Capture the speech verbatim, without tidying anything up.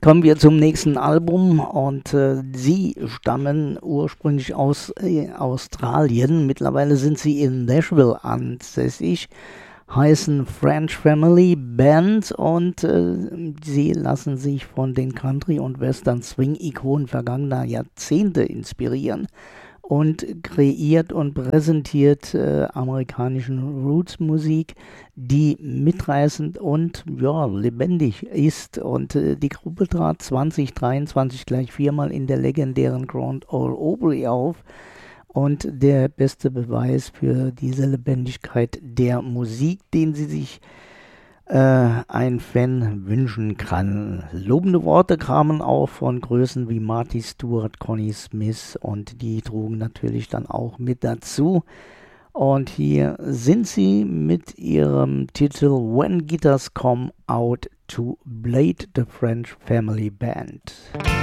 Kommen wir zum nächsten Album und äh, sie stammen ursprünglich aus äh, Australien. Mittlerweile sind sie in Nashville ansässig, heißen French Family Band und äh, sie lassen sich von den Country- und Western-Swing-Ikonen vergangener Jahrzehnte inspirieren und kreiert und präsentiert äh, amerikanischen Roots-Musik, die mitreißend und ja, lebendig ist. Und äh, die Gruppe trat zwanzig dreiundzwanzig gleich viermal in der legendären Grand Ole Opry auf. Und der beste Beweis für diese Lebendigkeit der Musik, den sie sich äh, ein Fan wünschen kann. Lobende Worte kamen auch von Größen wie Marty Stewart, Connie Smith und die trugen natürlich dann auch mit dazu. Und hier sind sie mit ihrem Titel When Guitars Come Out to Blade the French Family Band.